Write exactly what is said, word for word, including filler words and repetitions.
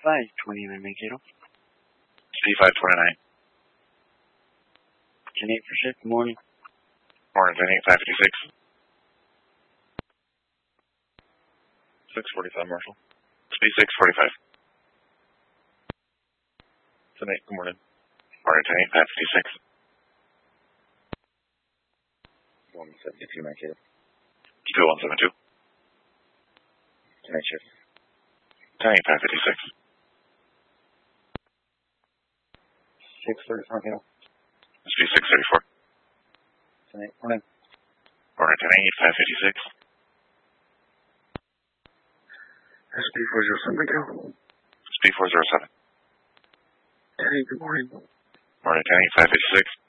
five twenty-nine, Mankato. C five twenty-nine. ten eight for shift, morning. Morning, ten eight, five fifty-six. six forty-five, Marshall. Speed six forty-five. ten eight, good morning. Morning, ten eight, five fifty-six. one seventy-two, Mankato. two one seven two. ten eight shift. ten eight, five fifty-six. six thirty, Mankato. Speed six thirty-four. ten eight, morning. Morning, ten eight, five fifty-six. S P four zero seven, Mankato. Speed four zero seven. ten eight, good morning. Morning, ten eight, five fifty-six.